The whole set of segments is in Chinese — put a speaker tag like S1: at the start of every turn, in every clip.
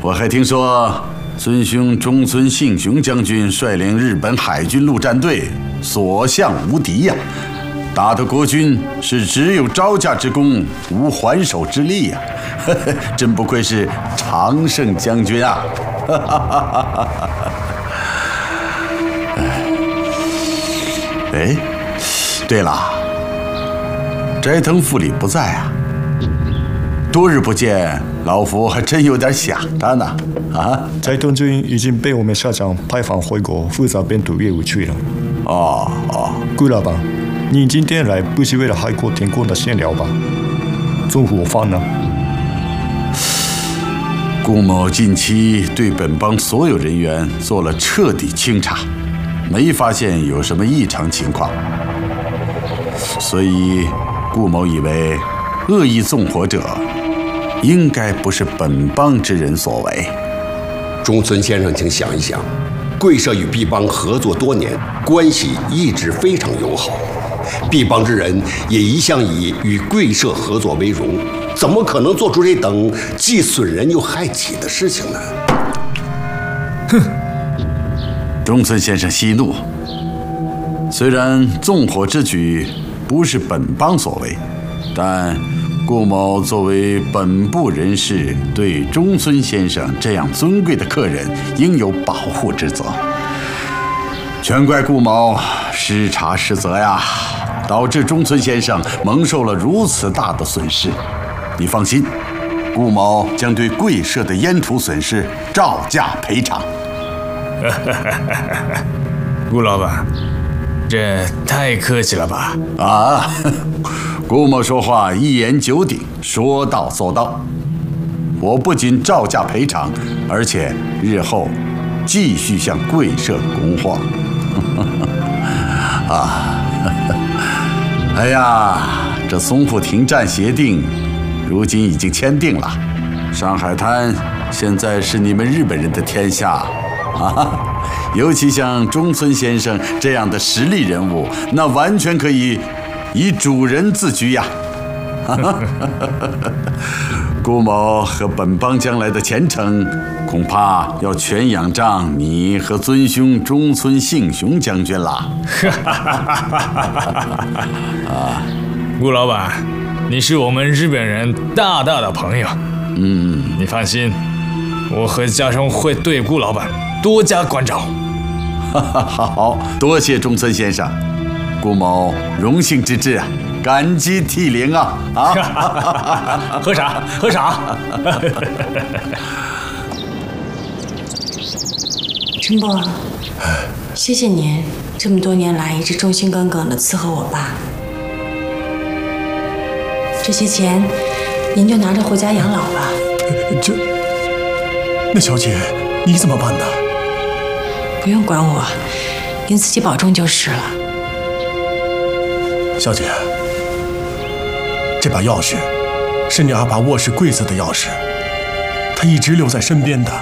S1: 我还听说尊兄中村信雄将军率领日本海军陆战队所向无敌呀，打得国军是只有招架之功，无还手之力呀！真不愧是常胜将军啊！哎，对了，斋藤副理不在啊，多日不见，老夫还真有点想他呢。啊，
S2: 斋藤君已经被我们校长派返回国负责编读业务去了。
S1: 哦，
S2: 顾老板，你今天来不是为了海阔天空的闲聊吧？纵火犯呢？
S1: 顾某近期对本帮所有人员做了彻底清查，没发现有什么异常情况，所以顾某以为恶意纵火者应该不是本帮之人所为。
S3: 中村先生，请想一想，贵社与毕帮合作多年，关系一直非常友好，毕帮之人也一向以与贵社合作为荣，怎么可能做出这等既损人又害己的事情呢？
S1: 哼！中村先生息怒。虽然纵火之举不是本帮所为，但顾某作为本部人士，对中村先生这样尊贵的客人应有保护之责。全怪顾某失察失责呀，导致中村先生蒙受了如此大的损失。你放心，顾某将对贵社的烟土损失照价赔偿。
S4: 顾老板，这太客气了吧？
S1: 啊，顾某说话一言九鼎，说到做到。我不仅照价赔偿，而且日后继续向贵社供货。啊，哎呀，这淞沪停战协定如今已经签订了，上海滩现在是你们日本人的天下啊！尤其像中村先生这样的实力人物，那完全可以以主人自居呀！顾某和本帮将来的前程，恐怕要全仰仗你和尊兄中村信雄将军了。
S4: 啊，顾老板，你是我们日本人大大的朋友。你放心，我和家中会对顾老板多加关照。
S1: 好，多谢中村先生，顾某荣幸之至啊，感激涕零啊！
S4: 喝茶，喝茶。
S5: 陈伯，谢谢您这么多年来一直忠心耿耿地伺候我爸。这些钱您就拿着回家养老吧。
S2: 那小姐你怎么办呢？
S5: 不用管我，您自己保重就是了。
S2: 小姐，这把钥匙是你阿爸卧室柜子的钥匙，他一直留在身边的。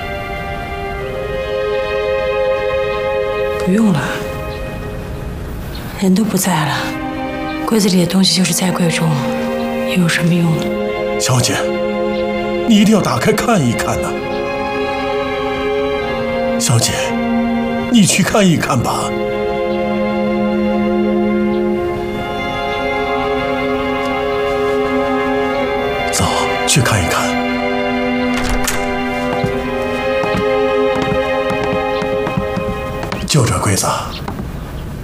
S5: 不用了，人都不在了，柜子里的东西就是再贵重，又有什么用呢？
S2: 小姐，你一定要打开看一看呐！小姐，你去看一看吧。走，去看一看。就这柜子。